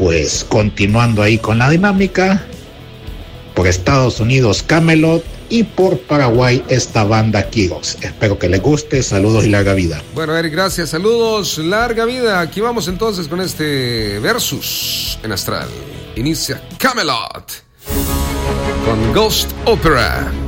pues continuando ahí con la dinámica, por Estados Unidos Camelot y por Paraguay esta banda Kyros. Espero que les guste, saludos y larga vida. Bueno, Eric, gracias, saludos, larga vida. Aquí vamos entonces con este versus en astral. Inicia Camelot con Ghost Opera.